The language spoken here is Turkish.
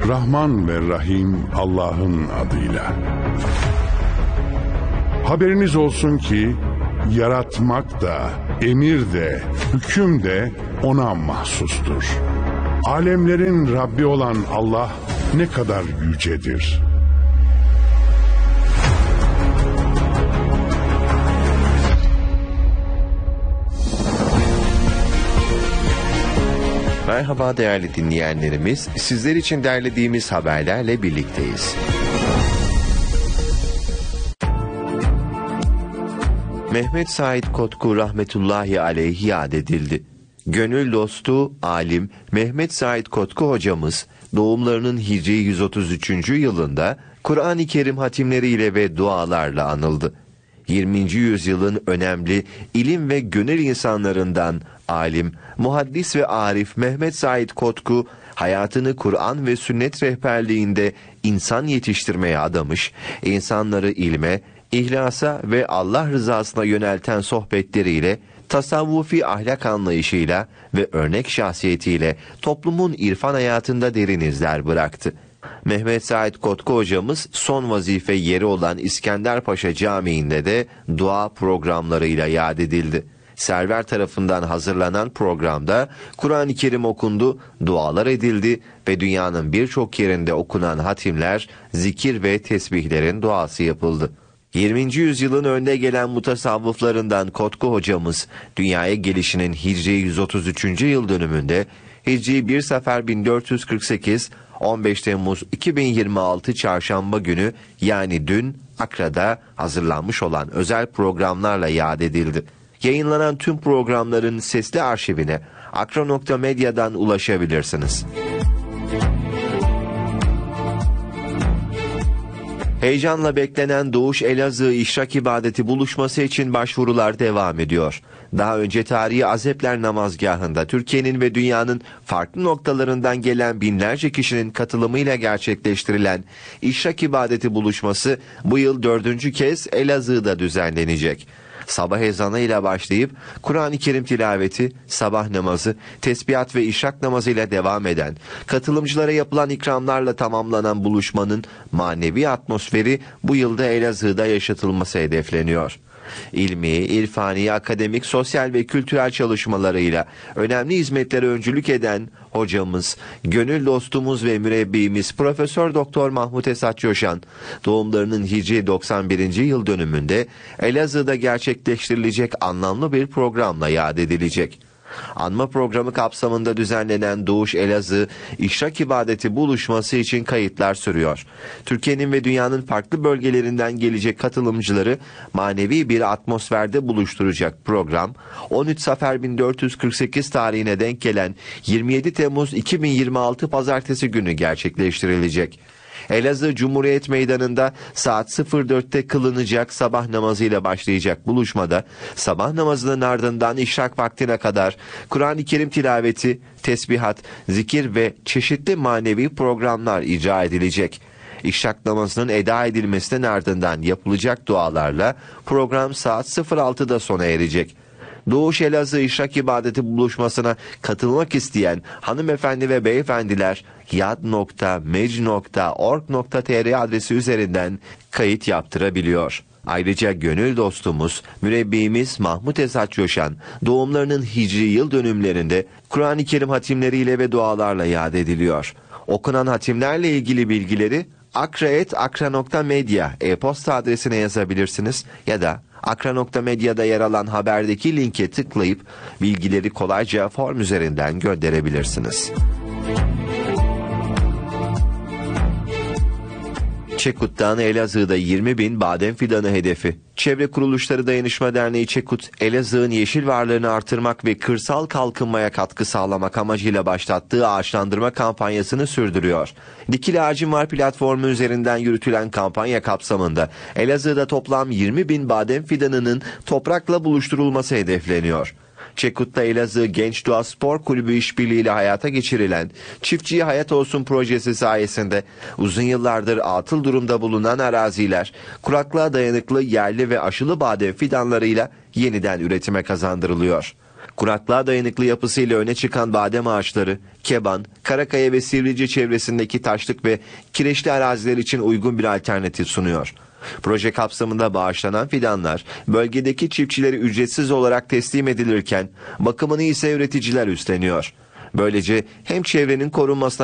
Rahman ve Rahim Allah'ın adıyla. Haberiniz olsun ki yaratmak da, emir de, hüküm de ona mahsustur. Alemlerin Rabbi olan Allah ne kadar yücedir. Merhaba değerli dinleyenlerimiz, sizler için derlediğimiz haberlerle birlikteyiz. Mehmet Said Kotku rahmetullahi aleyh yad edildi. Gönül dostu, alim Mehmet Said Kotku hocamız doğumlarının Hicri 133. yılında Kur'an-ı Kerim hatimleriyle ve dualarla anıldı. 20. yüzyılın önemli ilim ve gönül insanlarından alim, muhaddis ve arif Mehmet Said Kotku hayatını Kur'an ve sünnet rehberliğinde insan yetiştirmeye adamış, insanları ilme, İhlasa ve Allah rızasına yönelten sohbetleriyle, tasavvufi ahlak anlayışıyla ve örnek şahsiyetiyle toplumun irfan hayatında derin izler bıraktı. Mehmet Said Kotku hocamız son vazife yeri olan İskenderpaşa Camii'nde de dua programlarıyla yad edildi. Server tarafından hazırlanan programda Kur'an-ı Kerim okundu, dualar edildi ve dünyanın birçok yerinde okunan hatimler, zikir ve tesbihlerin duası yapıldı. 20. yüzyılın önde gelen mutasavvıflarından Kotku hocamız, dünyaya gelişinin Hicri 133. yıl dönümünde Hicri 1 Safer 1448, 15 Temmuz 2026 Çarşamba günü yani dün Akra'da hazırlanmış olan özel programlarla yad edildi. Yayınlanan tüm programların sesli arşivine akra.medya'dan ulaşabilirsiniz. Heyecanla beklenen Doğuş Elazığ İşrak İbadeti buluşması için başvurular devam ediyor. Daha önce tarihi Azepler namazgahında Türkiye'nin ve dünyanın farklı noktalarından gelen binlerce kişinin katılımıyla gerçekleştirilen İşrak İbadeti buluşması bu yıl 4. kez Elazığ'da düzenlenecek. Sabah ezanıyla başlayıp Kur'an-ı Kerim tilaveti, sabah namazı, tesbihat ve işrak namazıyla devam eden, katılımcılara yapılan ikramlarla tamamlanan buluşmanın manevi atmosferi bu yılda Elazığ'da yaşatılması hedefleniyor. İlmi, irfani, akademik, sosyal ve kültürel çalışmalarıyla önemli hizmetlere öncülük eden hocamız, gönül dostumuz ve mürebbimiz Profesör Doktor Mahmut Esat Coşan, doğumlarının Hicri 91. yıl dönümünde Elazığ'da gerçekleştirilecek anlamlı bir programla yad edilecek. Anma programı kapsamında düzenlenen Doğuş Elazığ İşrak İbadeti buluşması için kayıtlar sürüyor. Türkiye'nin ve dünyanın farklı bölgelerinden gelecek katılımcıları manevi bir atmosferde buluşturacak program, 13 Safer 1448 tarihine denk gelen 27 Temmuz 2026 Pazartesi günü gerçekleştirilecek. Elazığ Cumhuriyet Meydanı'nda saat 04'te kılınacak sabah namazıyla başlayacak buluşmada sabah namazının ardından işrak vaktine kadar Kur'an-ı Kerim tilaveti, tesbihat, zikir ve çeşitli manevi programlar icra edilecek. İşrak namazının eda edilmesinin ardından yapılacak dualarla program saat 06'da sona erecek. Doğuş Elazığ İşrak İbadeti buluşmasına katılmak isteyen hanımefendi ve beyefendiler yad.mec.org.tr adresi üzerinden kayıt yaptırabiliyor. Ayrıca gönül dostumuz, mürebbimiz Mahmut Esat Coşan, doğumlarının Hicri yıl dönümlerinde Kur'an-ı Kerim hatimleriyle ve dualarla yad ediliyor. Okunan hatimlerle ilgili bilgileri akra.medya e-posta adresine yazabilirsiniz ya da akra.medya'da yer alan haberdeki linke tıklayıp bilgileri kolayca form üzerinden gönderebilirsiniz. Çekut'tan Elazığ'da 20.000 badem fidanı hedefi. Çevre Kuruluşları Dayanışma Derneği Çekut, Elazığ'ın yeşil varlığını artırmak ve kırsal kalkınmaya katkı sağlamak amacıyla başlattığı ağaçlandırma kampanyasını sürdürüyor. Dikil Ağacım Var platformu üzerinden yürütülen kampanya kapsamında Elazığ'da toplam 20.000 badem fidanının toprakla buluşturulması hedefleniyor. Çekut'ta Elazığ Genç Doğa Spor Kulübü işbirliğiyle hayata geçirilen Çiftçiye Hayat Olsun projesi sayesinde uzun yıllardır atıl durumda bulunan araziler kuraklığa dayanıklı yerli ve aşılı badem fidanlarıyla yeniden üretime kazandırılıyor. Kuraklığa dayanıklı yapısıyla öne çıkan badem ağaçları, Keban, Karakaya ve Sivrice çevresindeki taşlık ve kireçli araziler için uygun bir alternatif sunuyor. Proje kapsamında bağışlanan fidanlar bölgedeki çiftçilere ücretsiz olarak teslim edilirken bakımını ise üreticiler üstleniyor. Böylece hem çevrenin korunmasına